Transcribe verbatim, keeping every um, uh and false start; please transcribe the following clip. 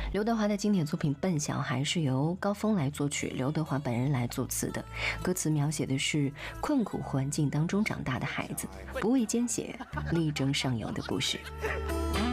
刘德华的经典作品《笨小孩》是由高峰来作曲，刘德华本人来作词的。歌词描写的是困苦环境当中长大的孩子，不畏艰险，力争上游的故事。